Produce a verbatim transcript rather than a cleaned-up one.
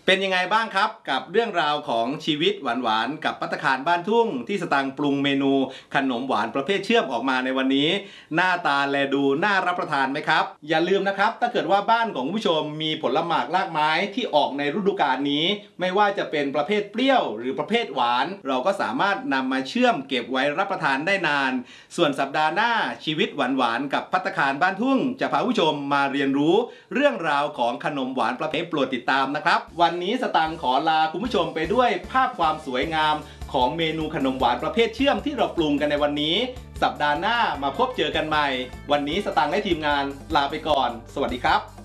เป็นยังไงบ้างครับกับเรื่องราวของชีวิตหวานๆกับภัตตาคารบ้านทุ่งที่สตางค์ปรุงเมนูขนมหวานประเภทเชื่อมออกมาในวันนี้หน้าตาแลดูน่ารับประทานไหมครับอย่าลืมนะครับถ้าเกิดว่าบ้านของผู้ชมมีผลหมากรากไม้ที่ออกในฤดูกาลนี้ไม่ว่าจะเป็นประเภทเปรี้ยวหรือประเภทหวานเราก็สามารถนำมาเชื่อมเก็บไว้รับประทานได้นานส่วนสัปดาห์หน้าชีวิตหวานๆกับภัตตาคารบ้านทุ่งจะพาผู้ชมมาเรียนรู้เรื่องราวของขนมหวานประเภทโปรดติดตามนะครับวันนี้สตางค์ขอลาคุณผู้ชมไปด้วยภาพความสวยงามของเมนูขนมหวานประเภทเชื่อมที่เราปรุงกันในวันนี้สัปดาห์หน้ามาพบเจอกันใหม่วันนี้สตางค์และทีมงานลาไปก่อนสวัสดีครับ